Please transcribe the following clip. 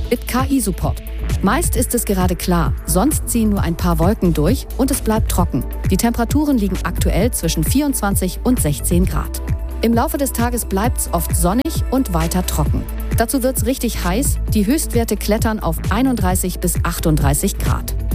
Mit KI-Support. Meist ist es gerade klar, sonst ziehen nur ein paar Wolken durch und es bleibt trocken. Die Temperaturen liegen aktuell zwischen 24 und 16 Grad. Im Laufe des Tages bleibt es oft sonnig und weiter trocken. Dazu wird es richtig heiß, die Höchstwerte klettern auf 31 bis 38 Grad.